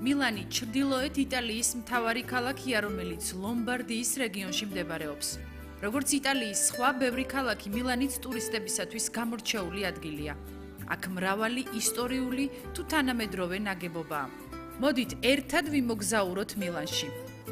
მილანი ჩრდილოეთ იტალიის მთავარი ქალაქია, რომელიც ლომბარდიის რეგიონში მდებარეობს. როგორც იტალიის სხვა ბევრი ქალაქი, მილანიც ტურისტებისათვის გამორჩეული ადგილია. აქ მრავალი ისტორიული თუ თანამედროვე ნაგებობაა. მოდით ერთად ვიმოგზაუროთ მილანში.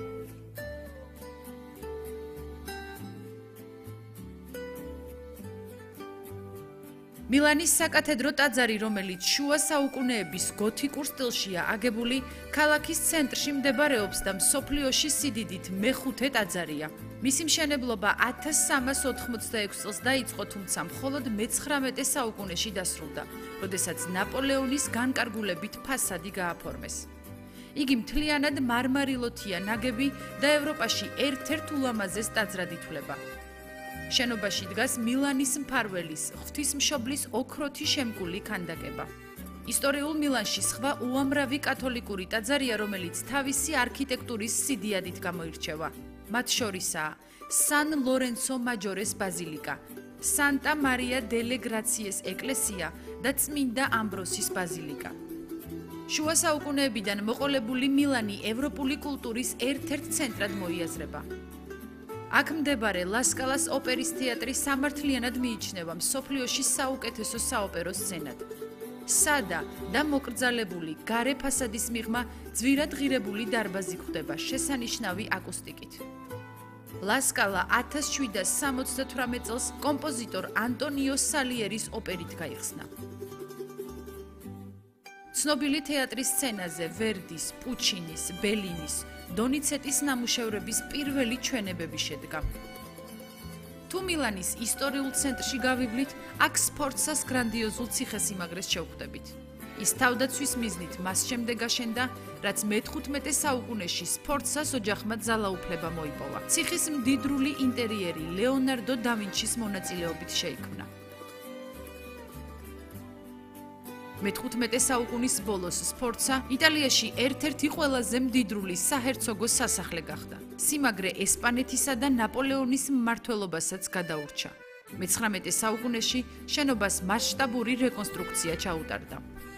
მილანის საკათედრო ტაძარი, რომელიც შუა საუკუნეების გოთიკურ სტილშია აგებული, ქალაქის ცენტრში მდებარეობს და მსოფლიოში სიდიდით მეხუთე ტაძარია. მისი მშენებლობა 1386 წელს დაიწყო, თუმცა მხოლოდ მე-19 საუკუნეში დასრულდა, როდესაც ნაპოლეონის განკარგულებით ფასადი გააფორმეს. იგი მთლიანად მარმარილოთია ნაგები და ევროპაში ერთ-ერთ ულამაზეს ტაძრად ითვლება. შენობაში დგას მილანის მფარველის, ღვთისმშობლის ოქროთი შემკული ქანდაკება. ისტორიულ მილანში სხვა უამრავი კათოლიკური ტაძარია, რომელიც თავისი არქიტექტურის სიდიადით გამოირჩევა. მათ შორისაა სან ლორენცო მაჯორეს ბაზილიკა, სანტა მარია დელე გრაციეს ეკლესია და წმინდა ამბროსის ბაზილიკა. შუა საუკუნეებიდან მოყოლებული მილანი ევროპული კულტურის ერთ-ერთ ცენტრად მოიაზრება. აქ მდებარე ლასკალას ოპერის თეატრი სამართლიანად მიიჩნევა მსოფლიოში საუკეთესო საოპერო სცენად. სადა და მოკრძალებული გარე ფასადის მიღმა ძვირად ღირებული დარბაზი გვხვდება შესანიშნავი აკუსტიკით. ლასკალა 1778 წელს კომპოზიტორ ანტონიო სალიერის ოპერით გაიხსნა. ცნობილი თეატრის სცენაზე ვერდის, პუჩინის, ბელინის, დონიცეტის ნამუშევრების პირველი ჩვენებები შედგა. თუ მილანის ისტორიულ ცენტრში გავივლით, აქ სფორცას გრანდიოზულ ციხესიმაგრეს შევხვდებით. ის თავდაცვის მიზნით მას შემდეგ აშენდა, რაც მე-15 საუკუნეში სფორცას ოჯახმა ძალაუფლება მოიპოვა. ციხის მდიდრული ინტერიერი ლეონარდო და ვინჩის მონაწილეობით შეიქმნა. მე-15 საუკუნის ბოლოს სფორცა იტალიაში ერთ-ერთი ყველაზე მდიდრული საჰერცოგო სასახლე გახდა. სიმაგრე ესპანეთისა და ნაპოლეონის მმართველობასაც გადაურჩა. მე-19 საუკუნეში შენობას მასშტაბური რეკონსტრუქცია ჩაუტარდა.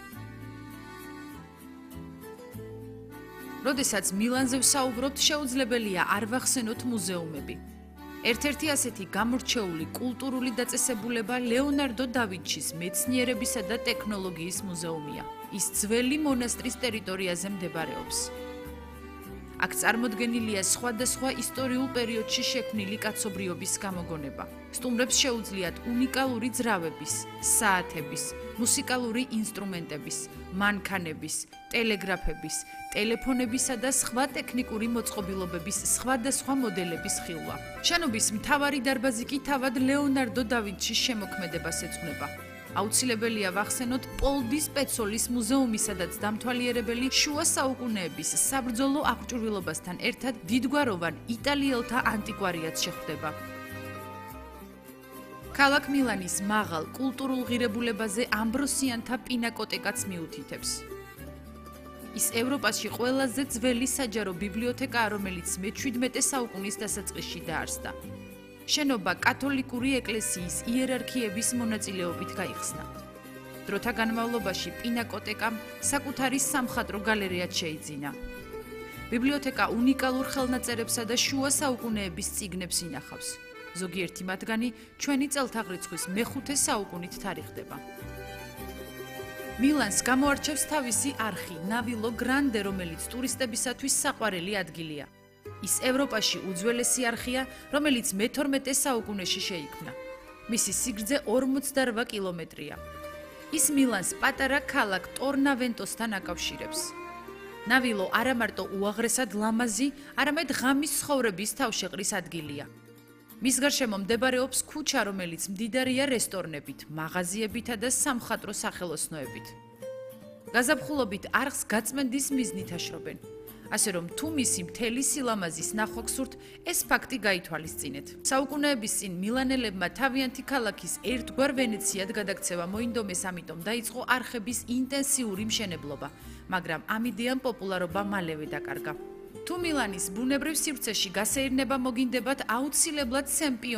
როდესაც მილანზე ვსაუბრობთ, შეუძლებელია არ ვახსენოთ მუზეუმები. ერთ-ერთი ასეთი გამორჩეული კულტურული დაწესებულება ლეონარდო და ვინჩის მეცნიერებისა და ტექნოლოგიის მუზეუმია. ის ძველი მონასტრის ტერიტორიაზე მდებარეობს. აქ წარმოდგენილია სხვადასხვა ისტორიულ პერიოდში შექმნილი კაცობრიობის გამოგონება. სტუმრებს შეუძლიათ უნიკალური ძრავების, საათების, მუსიკალური ინსტრუმენტების, მანქანების, ტელეგრაფების, ტელეფონებისა და სხვა ტექნიკური მოწყობილობების სხვადასხვა მოდელების ხილვა. შენობის მთავარი დარბაზი კი თავად ლეონარდო და ვინჩის შემოქმედებას ეძღვნება. აუცილებელია ვახსენოთ პოლ დი სპეცოლის მუზეუმი, სადაც დამთვალიერებელი შუა საუკუნეების საბრძოლო აღჭურვილობასთან ერთად დიდგვაროვან იტალიელთა ანტიკვარიატს შეხვდება. ქალაქ მილანის მაღალ კულტურულ ღირებულებაზე ამბროსიანთა პინაკოტეკაც მიუთითებს. ის ევროპაში ყველაზე ძველი საჯარო ბიბლიოთეკაა, რომელიც მე-17 საუკუნის დასაწყისში დაარსდა. შენობა კათოლიკური ეკლესიის იერარქიების მონაწილეობით გაიხსნა. დროთა განმავლობაში პინაკოტეკამ საკუთარი სამხატვრო გალერეაც შეიძინა. ბიბლიოთეკა უნიკალურ ხელნაწერებსა და შუა საუკუნეების წიგნებს ინახავს. ზოგიერთი მათგანი ჩვენი წელთაღრიცხვის მე-5 საუკუნით თარიღდება. მილანს გამოარჩევს თავისი არხი ნავილო გრანდე, რომელიც ტურისტებისათვის საყვარელი ადგილია. ის ევროპაში უძველესი არხია, რომელიც მე-12 საუკუნეში შეიქმნა. მისი სიგრძე 48 კილომეტრია. ის მილანს პატარა ქალაქ ტორნავენტოსთან აკავშირებს. ნავილო არა მარტო უაღრესად ლამაზი, არამედ ღამის ცხოვრების თავშეყრის ადგილია. მის გარშემო მდებარეობს ქუჩა, რომელიც მდიდარია რესტორნებით, მაღაზიებითა და სამხატვრო სახელოსნოებით. გაზაფხულობით არხს გაწმენდის მიზნით აშრობენ. ასე რომ თუ მისი მთელი სილამაზის ნახვა გსურთ, ეს ფაქტი გაითვალისწინეთ. საუკუნეების წინ მილანელებმა თავიანთი ქალაქის ერთგვარ ვენეციად გადაქცევა მოინდომეს, ამიტომ დაიწყო არხების ინტენსიური მშენებლობა, მაგრამ ამ იდეამ პოპულარობა მალევე დაკარგა. თუ მილანის ბუნებრივ სივრცეში გასეირნება მოგინდებათ, აუცილებლად სემპიო